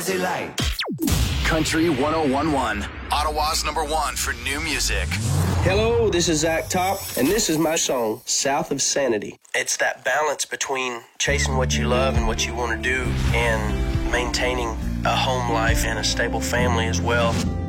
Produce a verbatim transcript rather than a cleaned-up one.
they like. Country one oh one point one, Ottawa's number one for new music. Hello, this is Zach Top, and this is my song, South of Sanity. It's that balance between chasing what you love and what you want to do and maintaining a home life and a stable family as well.